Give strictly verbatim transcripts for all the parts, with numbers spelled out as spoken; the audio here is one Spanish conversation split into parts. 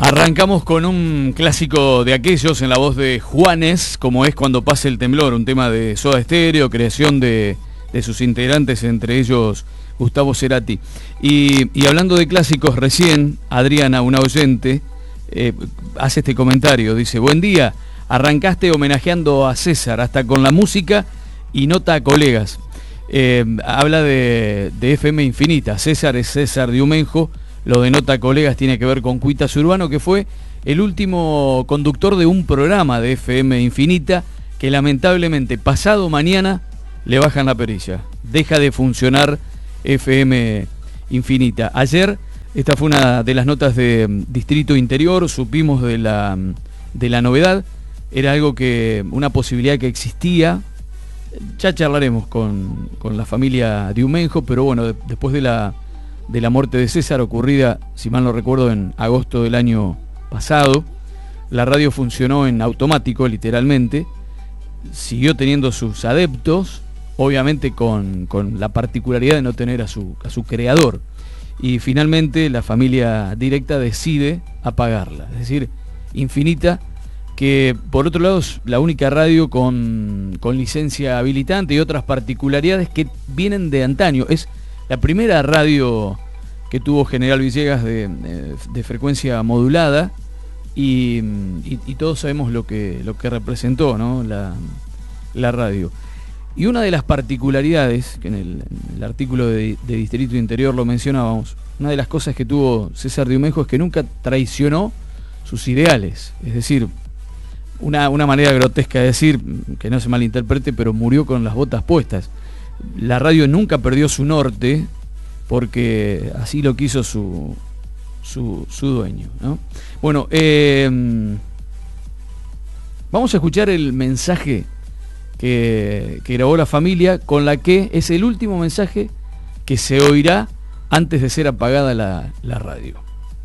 Arrancamos con un clásico de aquellos en la voz de Juanes, como es Cuando pase el temblor, un tema de Soda Stereo, creación de, de sus integrantes, entre ellos Gustavo Cerati. Y, y hablando de clásicos, recién Adriana, una oyente, eh, hace este comentario, dice: buen día, arrancaste homenajeando a César, hasta con la música y nota a colegas. Eh, habla de, de F M Infinita. César es César Diumenjo. Lo de Nota Colegas tiene que ver con Cuitas Urbano, que fue el último conductor de un programa de F M Infinita que lamentablemente pasado mañana le bajan la perilla. Deja de funcionar F M Infinita. Ayer, esta fue una de las notas de Distrito Interior, supimos de la, de la novedad. Era algo que, una posibilidad que existía. Ya charlaremos con, con la familia Diumenjo, pero bueno, de, después de la... de la muerte de César, ocurrida, si mal no recuerdo, en agosto del año pasado, la radio funcionó en automático, literalmente, siguió teniendo sus adeptos, obviamente con, con la particularidad de no tener a su, a su creador, y finalmente la familia directa decide apagarla, es decir, Infinita, que por otro lado es la única radio con, con licencia habilitante y otras particularidades que vienen de antaño. Es la primera radio que tuvo General Villegas de, de, de frecuencia modulada y, y, y todos sabemos lo que, lo que representó, ¿no? la, la radio. Y una de las particularidades, que en el, en el artículo de, de Distrito Interior lo mencionábamos, una de las cosas que tuvo César Diumenjo es que nunca traicionó sus ideales. Es decir, una, una manera grotesca de decir, que no se malinterprete, pero murió con las botas puestas. La radio nunca perdió su norte porque así lo quiso su, su, su dueño, ¿no? Bueno, eh, vamos a escuchar el mensaje que, que grabó la familia, con la que es el último mensaje que se oirá antes de ser apagada la, la radio.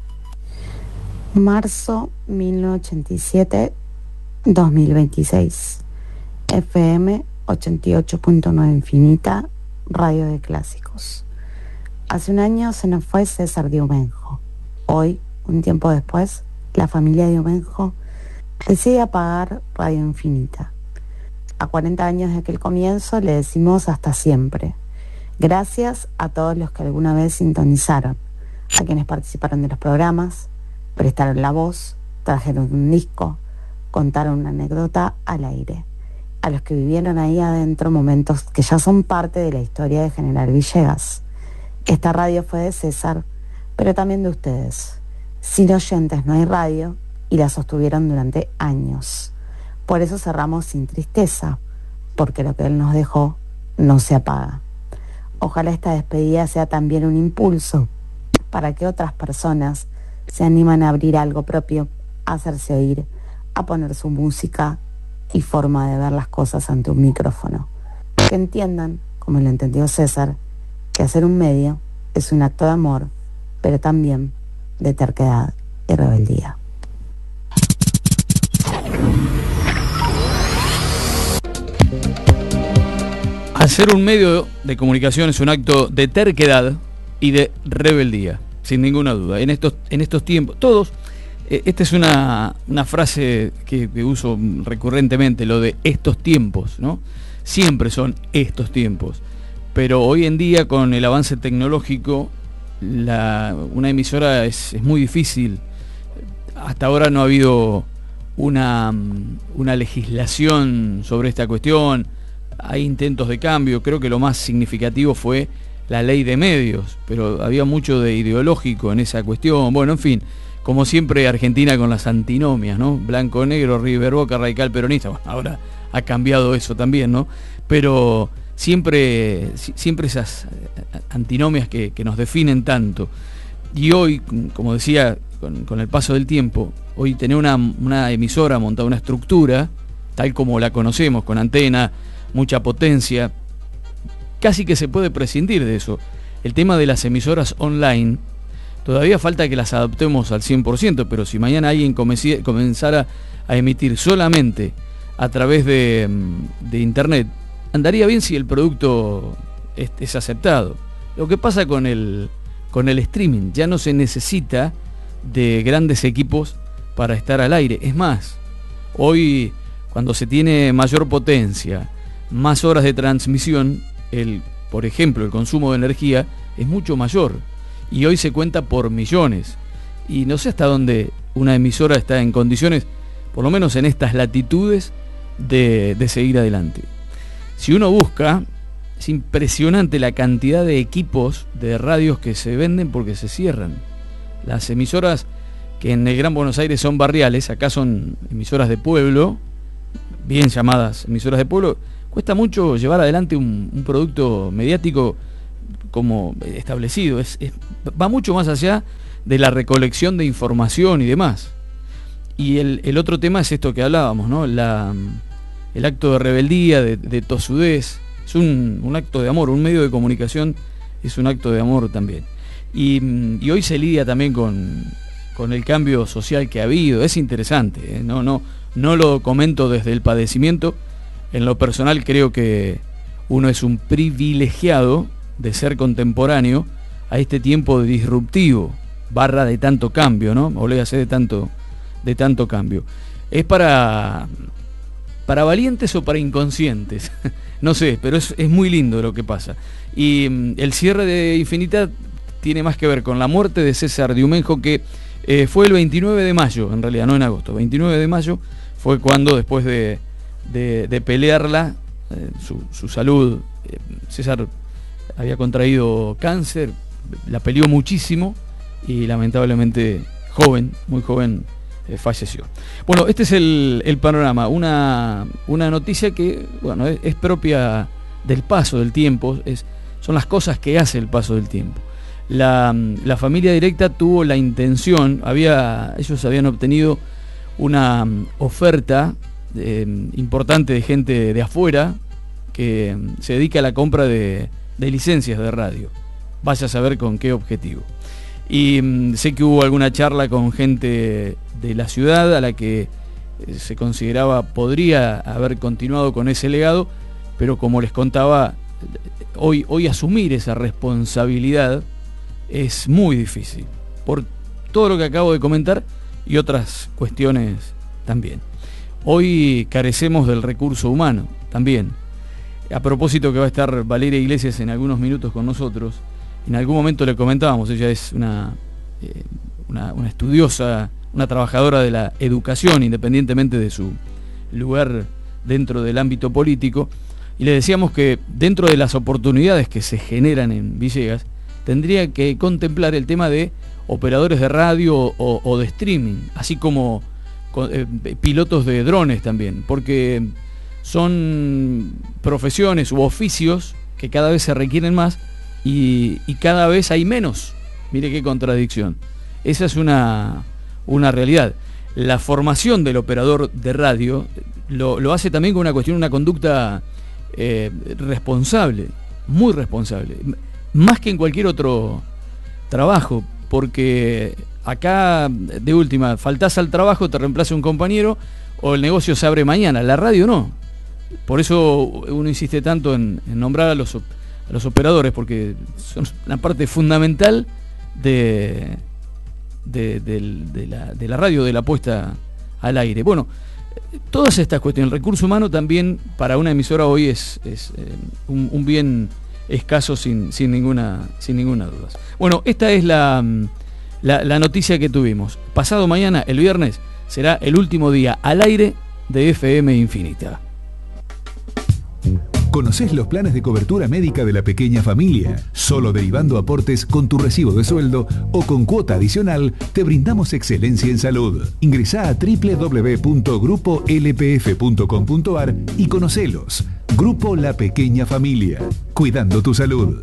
Marzo mil novecientos ochenta y siete, dos mil veintiséis, F M ochenta y ocho punto nueve Infinita, radio de clásicos. Hace un año se nos fue César Diumenjo. Hoy, un tiempo después, la familia Diumenjo decide apagar Radio Infinita. A cuarenta años de aquel comienzo le decimos hasta siempre. Gracias a todos los que alguna vez sintonizaron, a quienes participaron de los programas, prestaron la voz, trajeron un disco, contaron una anécdota al aire. A los que vivieron ahí adentro momentos que ya son parte de la historia de General Villegas. Esta radio fue de César, pero también de ustedes. Sin oyentes no hay radio, y la sostuvieron durante años. Por eso cerramos sin tristeza, porque lo que él nos dejó no se apaga. Ojalá esta despedida sea también un impulso para que otras personas se animen a abrir algo propio, a hacerse oír, a poner su música y forma de ver las cosas ante un micrófono. Que entiendan, como lo entendió César, que hacer un medio es un acto de amor, pero también de terquedad y rebeldía. Hacer un medio de comunicación es un acto de terquedad y de rebeldía, sin ninguna duda. En estos, en estos tiempos, todos... Esta es una, una frase que, que uso recurrentemente, lo de estos tiempos, ¿no? Siempre son estos tiempos. Pero hoy en día, con el avance tecnológico, la, una emisora es, es muy difícil. Hasta ahora no ha habido una, una legislación sobre esta cuestión. Hay intentos de cambio. Creo que lo más significativo fue la ley de medios, pero había mucho de ideológico en esa cuestión. Bueno, en fin. Como siempre, Argentina con las antinomias, ¿no? Blanco, negro, River, Boca, radical, peronista. Bueno, ahora ha cambiado eso también, ¿no? Pero siempre, siempre esas antinomias que, que nos definen tanto. Y hoy, como decía, con, con el paso del tiempo, hoy tener una, una emisora montada, una estructura, tal como la conocemos, con antena, mucha potencia, casi que se puede prescindir de eso. El tema de las emisoras online, todavía falta que las adoptemos al cien por ciento, pero si mañana alguien comenzara a emitir solamente a través de, de internet, andaría bien si el producto es, es aceptado. Lo que pasa con el, con el streaming, ya no se necesita de grandes equipos para estar al aire. Es más, hoy cuando se tiene mayor potencia, más horas de transmisión, el, por ejemplo, el consumo de energía es mucho mayor. Y hoy se cuenta por millones. Y no sé hasta dónde una emisora está en condiciones, por lo menos en estas latitudes, de, de seguir adelante. Si uno busca, es impresionante la cantidad de equipos de radios que se venden porque se cierran. Las emisoras que en el Gran Buenos Aires son barriales, acá son emisoras de pueblo, bien llamadas emisoras de pueblo, cuesta mucho llevar adelante un, un producto mediático como establecido. Es, es, va mucho más allá de la recolección de información y demás. Y el, el otro tema es esto que hablábamos, ¿no? La, el acto de rebeldía, de, de tosudez, es un, un acto de amor. Un medio de comunicación es un acto de amor también. Y, y hoy se lidia también con, con el cambio social que ha habido. Es interesante, ¿eh? no, no, no lo comento desde el padecimiento. En lo personal creo que uno es un privilegiado de ser contemporáneo a este tiempo disruptivo, barra de tanto cambio, ¿no? Oléase de tanto, de tanto cambio. Es para, para valientes o para inconscientes, no sé, pero es, es muy lindo lo que pasa. Y mm, el cierre de Infinita tiene más que ver con la muerte de César Diumenjo, que eh, fue el veintinueve de mayo, en realidad, no en agosto, veintinueve de mayo fue cuando, después de, de, de pelearla, eh, su, su salud, eh, César había contraído cáncer, la peleó muchísimo y lamentablemente joven, muy joven, eh, falleció. Bueno, este es el, el panorama, una, una noticia que, bueno, es, es propia del paso del tiempo, es, son las cosas que hace el paso del tiempo. La, la familia directa tuvo la intención, había, ellos habían obtenido una oferta eh, importante de gente de afuera que se dedica a la compra de, de licencias de radio. Vaya a saber con qué objetivo. Y mmm, sé que hubo alguna charla con gente de la ciudad a la que eh, se consideraba podría haber continuado con ese legado, pero como les contaba, hoy, hoy asumir esa responsabilidad es muy difícil, por todo lo que acabo de comentar y otras cuestiones también. Hoy carecemos del recurso humano también. A propósito que va a estar Valeria Iglesias en algunos minutos con nosotros, en algún momento le comentábamos, ella es una, eh, una, una estudiosa, una trabajadora de la educación, independientemente de su lugar dentro del ámbito político, y le decíamos que dentro de las oportunidades que se generan en Villegas, tendría que contemplar el tema de operadores de radio o, o de streaming, así como eh, pilotos de drones también, porque son profesiones u oficios que cada vez se requieren más y, y cada vez hay menos. Mire qué contradicción. Esa es una, una realidad. La formación del operador de radio lo, lo hace también con una cuestión, una conducta eh, responsable, muy responsable, más que en cualquier otro trabajo, porque acá, de última, faltás al trabajo, te reemplaza un compañero o el negocio se abre mañana. La radio no. Por eso uno insiste tanto en, en nombrar a los, a los operadores, porque son una parte fundamental de, de, de, de, la, de la radio, de la puesta al aire. Bueno, todas estas cuestiones, el recurso humano también para una emisora hoy es, es eh, un, un bien escaso sin, sin, ninguna, sin ninguna duda. Bueno, esta es la, la, la noticia que tuvimos. Pasado mañana, el viernes, será el último día al aire de F M Infinita. ¿Conocés los planes de cobertura médica de la pequeña familia? Solo derivando aportes con tu recibo de sueldo o con cuota adicional, te brindamos excelencia en salud. Ingresá a doble u doble u doble u punto grupo l p f punto com punto a r y conocelos. Grupo La Pequeña Familia. Cuidando tu salud.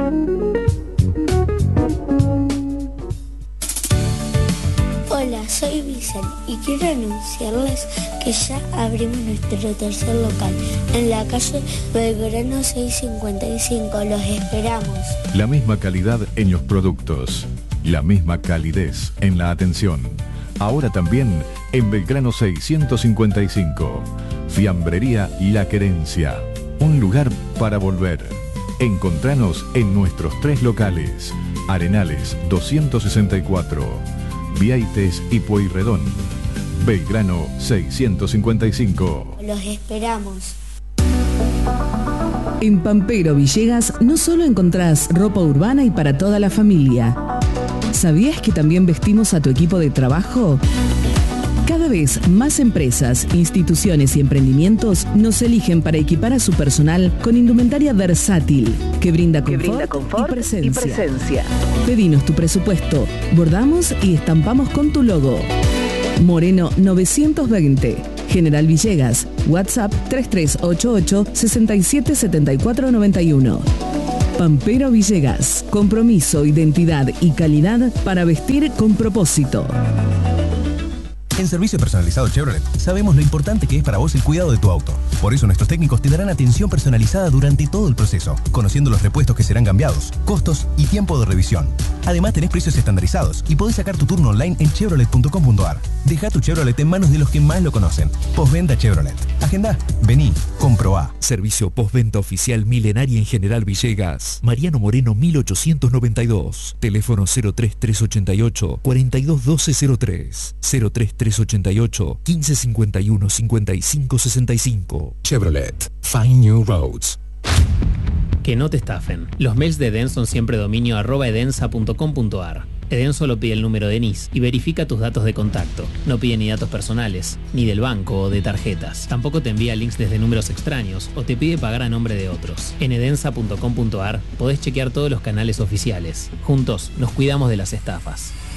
Hola, soy Vicente y quiero anunciarles que ya abrimos nuestro tercer local en la calle Belgrano seiscientos cincuenta y cinco. Los esperamos. La misma calidad en los productos, la misma calidez en la atención. Ahora también en Belgrano seiscientos cincuenta y cinco. Fiambrería La Querencia. Un lugar para volver. Encontranos en nuestros tres locales. Arenales doscientos sesenta y cuatro. Vieites y Pueyrredón. Belgrano seiscientos cincuenta y cinco. Los esperamos. En Pampero Villegas no solo encontrás ropa urbana y para toda la familia. ¿Sabías que también vestimos a tu equipo de trabajo? Cada vez más empresas, instituciones y emprendimientos nos eligen para equipar a su personal con indumentaria versátil que brinda confort, que brinda confort y, presencia. y presencia. Pedinos tu presupuesto, bordamos y estampamos con tu logo. Moreno novecientos veinte, General Villegas, WhatsApp tres tres ocho ocho, seis siete siete cuatro nueve uno. Pampero Villegas, compromiso, identidad y calidad para vestir con propósito. En Servicio Personalizado Chevrolet sabemos lo importante que es para vos el cuidado de tu auto. Por eso nuestros técnicos te darán atención personalizada durante todo el proceso, conociendo los repuestos que serán cambiados, costos y tiempo de revisión. Además tenés precios estandarizados y podés sacar tu turno online en chevrolet punto com punto a r. Deja tu Chevrolet en manos de los que más lo conocen. Postventa Chevrolet. Agenda, vení, comprobá. Servicio postventa oficial Milenaria en General Villegas. Mariano Moreno mil ochocientos noventa y dos. Teléfono cero tres tres ocho ocho, cuatro dos uno dos cero tres. cero tres tres ocho ocho, uno cinco cinco uno, cinco cinco seis cinco. Chevrolet. Find New Roads. Que no te estafen. Los mails de Eden son siempre dominio arroba edensa punto com punto a r. Eden solo pide el número de N I S y verifica tus datos de contacto. No pide ni datos personales, ni del banco o de tarjetas. Tampoco te envía links desde números extraños o te pide pagar a nombre de otros. En edensa punto com punto a r podés chequear todos los canales oficiales. Juntos nos cuidamos de las estafas.